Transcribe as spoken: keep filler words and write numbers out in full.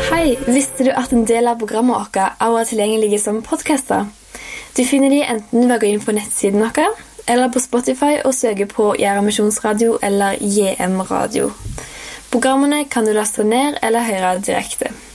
Hei, visste du at en del av programmet vårt også er tilgjengelige som podcaster? Du finner de enten ved å gå inn på nettsiden vår, eller på Spotify og søke på Gjæra Misjonsradio eller J M Radio. Programmene kan du laste ned eller høre direkte.